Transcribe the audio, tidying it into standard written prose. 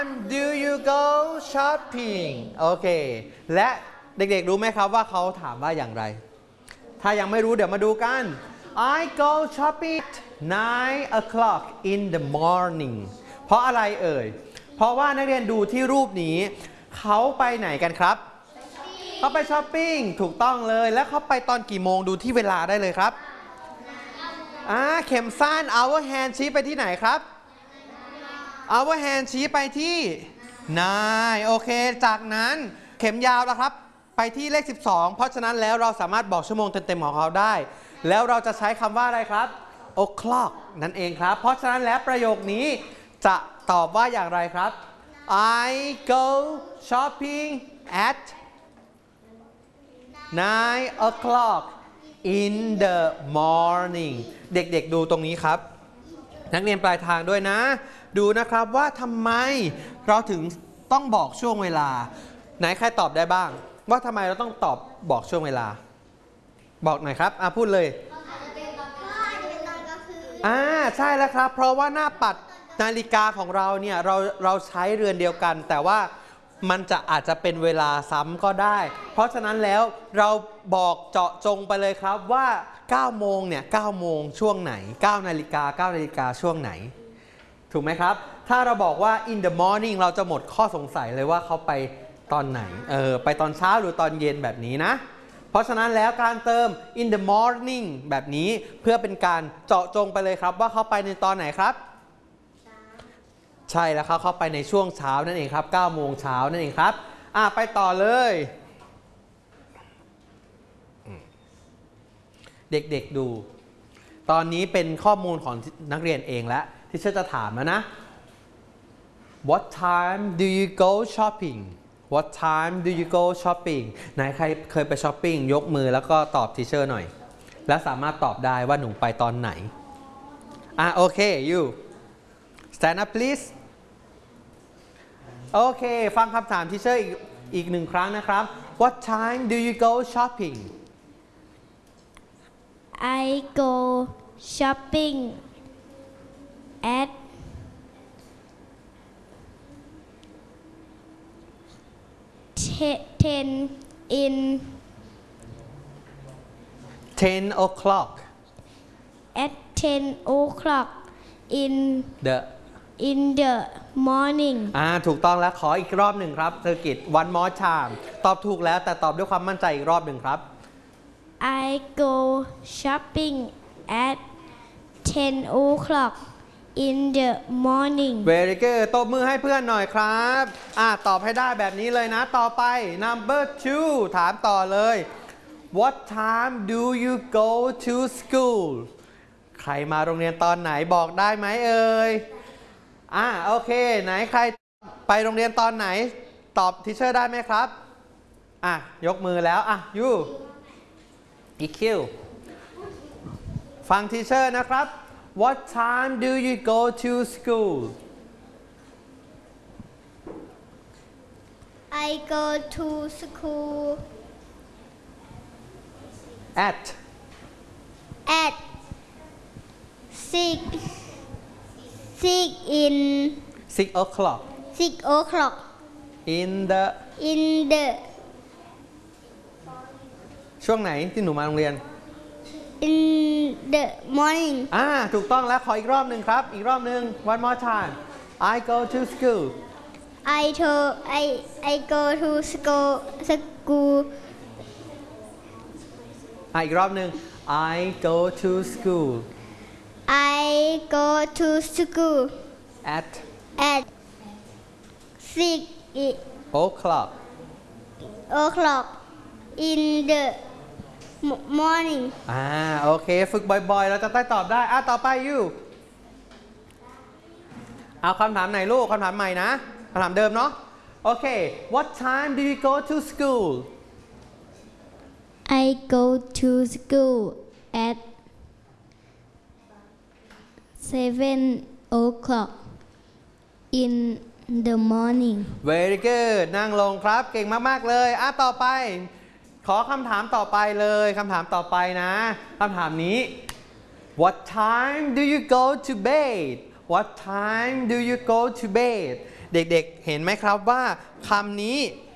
do you go shopping โอเคและเด็กๆรู้ไหมครับว่าเขาถามว่าอย่างไรถ้ายังไม่รู้เดี๋ยวมาดูกัน I go shopping at 9 o'clock in the morning เพราะอะไรเอ่ยเพราะว่านักเรียนดูที่รูปนี้เขาไปไหนกันครับเขาไปช้อปปิ้งถูกต้องเลยแล้วเขาไปตอนกี่โมงดูที่เวลาได้เลยครับเข็มสั้น our hand ชี้ไปที่ไหนครับ our hand ชี้ไปที่9โอเคจากนั้นเข็มยาวแล้วครับไปที่เลข12เพราะฉะนั้นแล้วเราสามารถบอกชั่วโมงเต็มๆของเขาได้แล้วเราจะใช้คำว่าอะไรครับ o'clock นั่นเองครับเพราะฉะนั้นแล้วประโยคนี้จะตอบว่าอย่างไรครับ I go shopping at 9 o'clock in the morning เด็กๆดูตรงนี้ครับนักเรียนปลายทางด้วยนะดูนะครับว่าทำไมเราถึงต้องบอกช่วงเวลาไหนใครตอบได้บ้างว่าทำไมเราต้องบอกช่วงเวลาบอกหน่อยครับพูดเลยใช่แล้วครับเพราะว่าหน้าปัดนาฬิกาของเราเนี่ยเราใช้เรือนเดียวกันแต่ว่ามันอาจจะเป็นเวลาซ้ำก็ได้เพราะฉะนั้นแล้วเราบอกเจาะจงไปเลยครับว่า9โมงเนี่ย9โมงช่วงไหน9นาฬิกา9นาฬิกาช่วงไหนถูกไหมครับถ้าเราบอกว่า in the morning เราจะหมดข้อสงสัยเลยว่าเขาไปตอนไหนไปตอนเช้าหรือตอนเย็นแบบนี้นะเพราะฉะนั้นแล้วการเติม in the morning แบบนี้เพื่อเป็นการเจาะจงไปเลยครับว่าเขาไปในตอนไหนครับใช่แล้วเขาไปในช่วงเช้านั่นเองครับ9โมงเช้านั่นเองครับไปต่อเลยเด็กๆดูตอนนี้เป็นข้อมูลของนักเรียนเองแล้วที่เชื่อจะถามแล้วนะ What time do you go shopping What time do you go shopping ไหนใครเคยไปช้อปปิ้งยกมือแล้วก็ตอบทีเชอร์หน่อยและสามารถตอบได้ว่าหนูไปตอนไหนโอเค you stand up please โอเคฟังคำถามทีเชอร์อีกหนึ่งครั้งนะครับ What time do you go shopping I go shopping at 10 o'clock at 10 o'clock in the morning ถูกต้องแล้วขออีกรอบหนึ่งครับเซอร์กิต one more time ตอบถูกแล้วแต่ตอบด้วยความมั่นใจอีกรอบหนึ่งครับ I go shopping at 10 o'clock in the morning Very good ตบมือให้เพื่อนหน่อยครับตอบให้ได้แบบนี้เลยนะต่อไป number 2 ถามต่อเลย What time do you go to school ใครมาโรงเรียนตอนไหนบอกได้ไหมเอ่ยโอเคไหนใครไปโรงเรียนตอนไหนตอบทีเชอร์ได้ไหมครับยกมือแล้วyou EQ ฟังทีเชอร์นะครับ What time do you go to school I go to school at 6 o'clock in the ช่วงไหนที่หนูมาโรงเรียน in the morning ถูกต้องแล้วขออีกรอบหนึ่งครับอีกรอบหนึ่ง one more time I go to school I go to school อีกรอบหนึ่ง I go to school I go to school at 6 o'clock in the morning โอเคฝึกบ่อยๆเราจะได้ตอบได้ต่อไปyouเอาคำถามไหนลูกคำถามใหม่นะคำถามเดิมเนาะโอเค What time do you go to school I go to school at 7 o'clock in the morning Very good นั่งลงครับเก่งมากๆเลยต่อไปขอคำถามต่อไปเลยคำถามต่อไปนะคำถามนี้ What time do you go to bed What time do you go to bed เด็กๆเห็นไหมครับว่าคำนี้